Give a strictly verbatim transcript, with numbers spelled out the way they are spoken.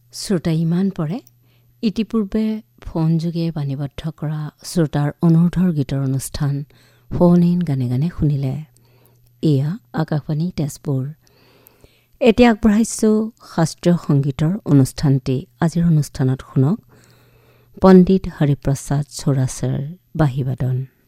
শ্ৰোতা ইমান পৰে ইতিপূৰ্বে ফোন যোগে বাণীবদ্ধ কৰা শ্ৰোতাৰ অনুৰোধৰ গীতৰ অনুষ্ঠান ফোন ইন গানে গানে শুনিলে। এয়া আকাশবাণী তেজপুৰ। এতিয়া আগবঢ়াইছোঁ শাস্ত্ৰীয় সংগীতৰ অনুষ্ঠানটি। আজিৰ অনুষ্ঠানত শুনক পণ্ডিত হৰিপ্ৰসাদ চৌৰাচৰ বাঁহীবাদন।